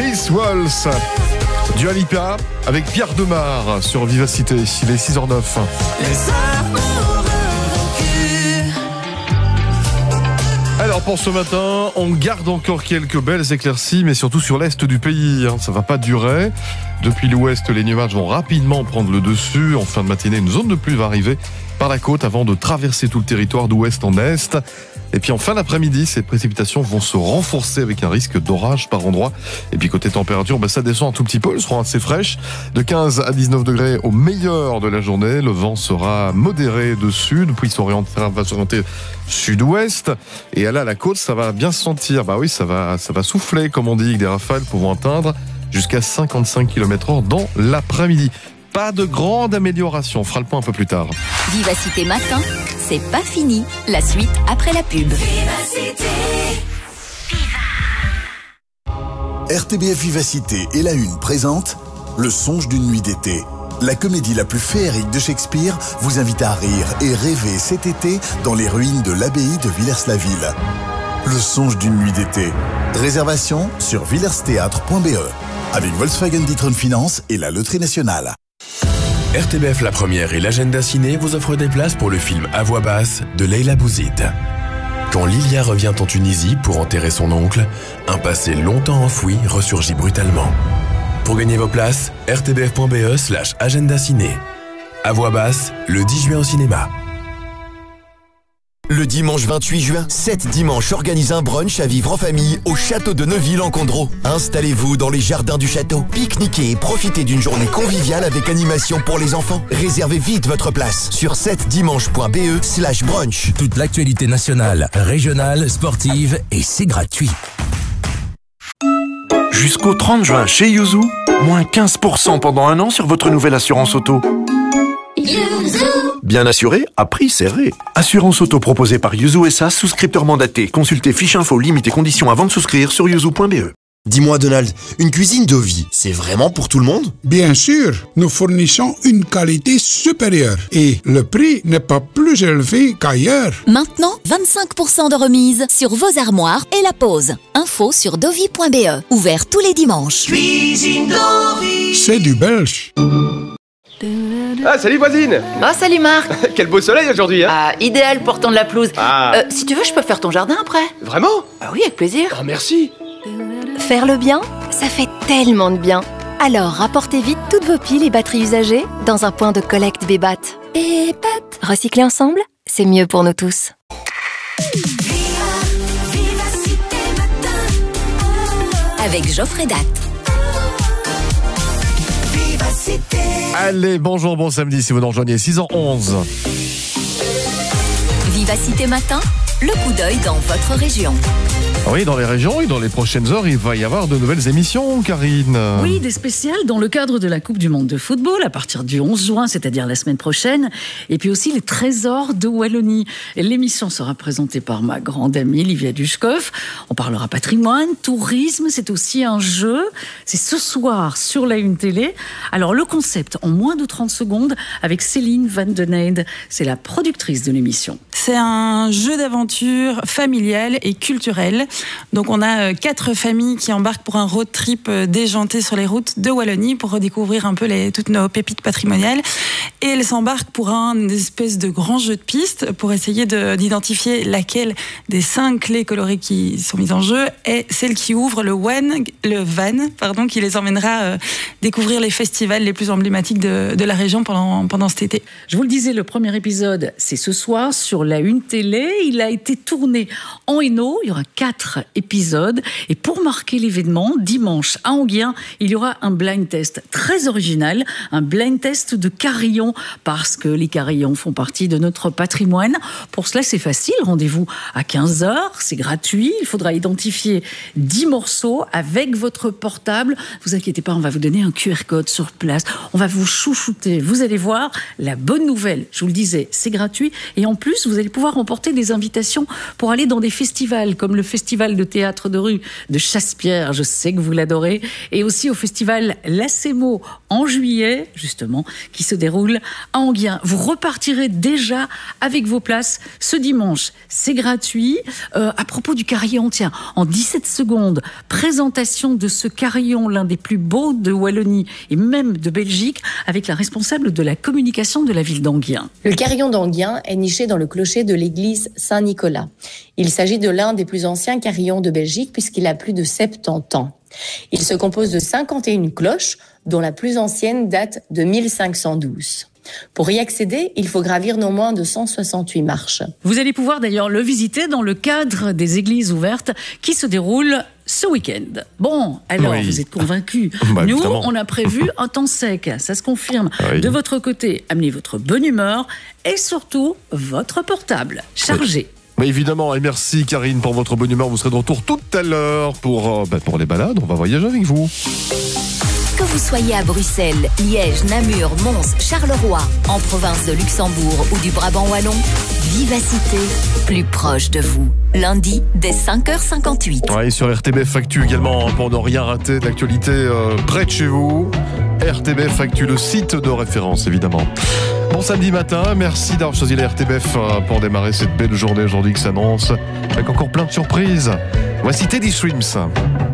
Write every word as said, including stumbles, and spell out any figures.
This Waltz, Dua Lipa avec Pierre Demar sur Vivacité. Il est six heures zéro neuf. Alors pour ce matin, on garde encore quelques belles éclaircies, mais surtout sur l'est du pays. Ça va pas durer. Depuis l'ouest, les nuages vont rapidement prendre le dessus. En fin de matinée, une zone de pluie va arriver par la côte avant de traverser tout le territoire d'ouest en est. Et puis en fin d'après-midi, ces précipitations vont se renforcer avec un risque d'orage par endroits. Et puis côté température, bah ça descend un tout petit peu, elles seront assez fraîches. De quinze à dix-neuf degrés au meilleur de la journée. Le vent sera modéré de sud, puis va s'orienter sud-ouest. Et là, à la côte, ça va bien se sentir. Bah oui, ça va, ça va souffler, comme on dit, avec des rafales pouvant atteindre jusqu'à cinquante-cinq kilomètres heure dans l'après-midi. Pas de grande amélioration, on fera le point un peu plus tard. Vivacité matin, c'est pas fini. La suite après la pub. Vivacité. R T B F Vivacité et La Une présente Le songe d'une nuit d'été. La comédie la plus féerique de Shakespeare vous invite à rire et rêver cet été dans les ruines de l'abbaye de Villers-la-Ville. Le songe d'une nuit d'été. Réservation sur villersthéâtre point b e avec Volkswagen D'Ieteren Finance et la Loterie Nationale. R T B F La Première et l'agenda ciné vous offrent des places pour le film À voix basse de Leila Bouzid. Quand Lilia revient en Tunisie pour enterrer son oncle, un passé longtemps enfoui ressurgit brutalement. Pour gagner vos places, r t b f point b e slash agenda ciné. À voix basse, le dix juin au cinéma. Le dimanche vingt-huit juin, sept dimanches organisent un brunch à vivre en famille au château de Neuville-en-Condro. Installez-vous dans les jardins du château, pique-niquez et profitez d'une journée conviviale avec animation pour les enfants. Réservez vite votre place sur sept dimanche point b e slash brunch. Toute l'actualité nationale, régionale, sportive et c'est gratuit. Jusqu'au trente juin chez Yuzu, moins quinze pour cent pendant un an sur votre nouvelle assurance auto. Bien assuré, à prix serré. Assurance auto proposée par Yuzu S A, souscripteur mandaté. Consultez fiche info, limites et conditions avant de souscrire sur yuzu point b e. Dis-moi Donald, une cuisine Dovi, c'est vraiment pour tout le monde? Bien sûr, nous fournissons une qualité supérieure et le prix n'est pas plus élevé qu'ailleurs. Maintenant, vingt-cinq pour cent de remise sur vos armoires et la pose. Info sur dovi point b e. Ouvert tous les dimanches. Cuisine Dovi, c'est du belge. Ah, salut voisine. Ah, salut Marc. Quel beau soleil aujourd'hui, hein. Ah, idéal pour tendre la pelouse. Ah. Euh, si tu veux, je peux faire ton jardin après. Vraiment? Ah oui, avec plaisir. Ah, merci. Faire le bien, ça fait tellement de bien. Alors, rapportez vite toutes vos piles et batteries usagées dans un point de collecte Bébat. Bébat. Recycler ensemble, c'est mieux pour nous tous. Avec Geoffrey Datt. Allez, bonjour, bon samedi si vous nous rejoignez, six heures onze. Vivacité matin, le coup d'œil dans votre région. Oui, dans les régions et dans les prochaines heures, il va y avoir de nouvelles émissions, Karine. Oui, des spéciales dans le cadre de la Coupe du Monde de football à partir du onze juin, c'est-à-dire la semaine prochaine. Et puis aussi les trésors de Wallonie. L'émission sera présentée par ma grande amie Livia Dushkov. On parlera patrimoine, tourisme, c'est aussi un jeu. C'est ce soir sur la Une Télé. Alors le concept en moins de trente secondes avec Céline Van Den Eyde. C'est la productrice de l'émission. C'est un jeu d'aventure familial et culturel. Donc on a quatre familles qui embarquent pour un road trip déjanté sur les routes de Wallonie pour redécouvrir un peu les, toutes nos pépites patrimoniales. Et elles s'embarquent pour un espèce de grand jeu de piste pour essayer de, d'identifier laquelle des cinq clés colorées qui sont mises en jeu est celle qui ouvre le, one, le van pardon, qui les emmènera euh, découvrir les festivals les plus emblématiques de, de la région pendant, pendant cet été. Je vous le disais, le premier épisode, c'est ce soir sur la Une Télé. Il a été tourné en Hainaut. Il y aura quatre épisodes. Et pour marquer l'événement, dimanche à Enghien, il y aura un blind test très original, un blind test de carillons, parce que les carillons font partie de notre patrimoine. Pour cela, c'est facile. Rendez-vous à quinze heures, c'est gratuit. Il faudra identifier dix morceaux avec votre portable. Vous inquiétez pas, on va vous donner un Q R code sur place. On va vous chouchouter. Vous allez voir, la bonne nouvelle, je vous le disais, c'est gratuit. Et en plus, vous allez pouvoir remporter des invitations pour aller dans des festivals, comme le festival de théâtre de rue de Chassepierre, je sais que vous l'adorez, et aussi au festival Lacemo en juillet, justement, qui se déroule School à Enghien. Vous repartirez déjà avec vos places ce dimanche. C'est gratuit. Euh, à propos du carillon, tiens, en dix-sept secondes, présentation de ce carillon, l'un des plus beaux de Wallonie et même de Belgique, avec la responsable de la communication de la ville d'Enghien. Le carillon d'Enghien est niché dans le clocher de l'église Saint-Nicolas. Il s'agit de l'un des plus anciens carillons de Belgique puisqu'il a plus de soixante-dix ans. Il se compose de cinquante et une cloches, dont la plus ancienne date de mille cinq cent douze. Pour y accéder, il faut gravir non moins de cent soixante-huit marches. Vous allez pouvoir d'ailleurs le visiter dans le cadre des églises ouvertes qui se déroulent ce week-end. Bon, alors, oui. Vous êtes convaincus. Bah, Nous, évidemment. on a prévu un temps sec. Ça se confirme. Oui. De votre côté, amenez votre bonne humeur et surtout votre portable chargé. Oui. Mais évidemment, et merci Karine pour votre bonne humeur. Vous serez de retour tout à l'heure pour, euh, bah, pour les balades. On va voyager avec vous. Que vous soyez à Bruxelles, Liège, Namur, Mons, Charleroi, en province de Luxembourg ou du Brabant wallon, Vivacité, plus proche de vous. Lundi, dès cinq heures cinquante-huit. Ouais, et sur R T B F Actu également, pour ne rien rater de l'actualité euh, près de chez vous. R T B F Actu, le site de référence, évidemment. Bon samedi matin, merci d'avoir choisi la R T B F pour démarrer cette belle journée aujourd'hui qui s'annonce, avec encore plein de surprises. Voici Teddy Swims.